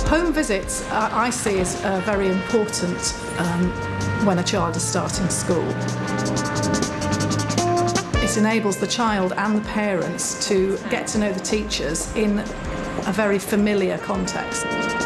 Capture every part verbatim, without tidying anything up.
Home visits uh, I see as uh, very important um, when a child is starting school. It enables the child and the parents to get to know the teachers in a very familiar context.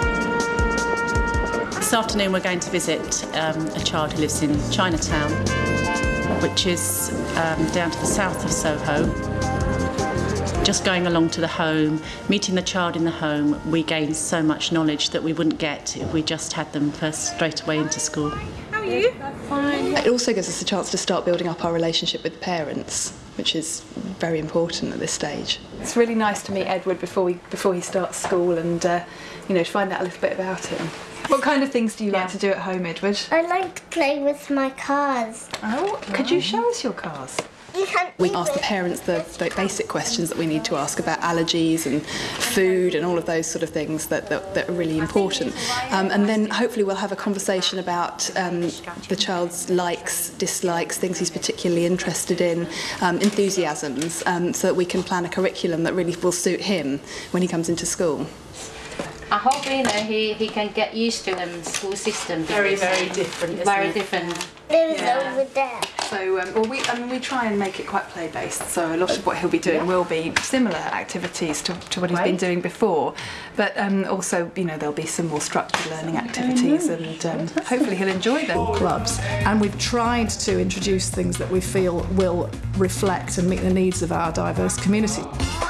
This afternoon we're going to visit um, a child who lives in Chinatown, which is um, down to the south of Soho. Just going along to the home, meeting the child in the home, we gain so much knowledge that we wouldn't get if we just had them first straight away into school. How are you? Fine. It also gives us a chance to start building up our relationship with the parents, which is very important at this stage. It's really nice to meet Edward before we before he starts school, and uh, you know, to find out a little bit about him. What kind of things do you yeah. like to do at home, Edward? I like to play with my cars. Oh, could you show us your cars? We ask the parents the, the basic questions that we need to ask about allergies and food and all of those sort of things that, that, that are really important. Um, and then hopefully we'll have a conversation about um, the child's likes, dislikes, things he's particularly interested in, um, enthusiasms, um, so that we can plan a curriculum that really will suit him when he comes into school. I hope you know he, he can get used to the um, school system. Very, very different. Isn't very it? different. Lives Yeah. over there. So, um, well, we I mean we try and make it quite play-based. So a lot of what he'll be doing will be similar activities to, to what he's been doing before, but um, also you know there'll be some more structured learning activities, and um, hopefully he'll enjoy them. Clubs, and we've tried to introduce things that we feel will reflect and meet the needs of our diverse community.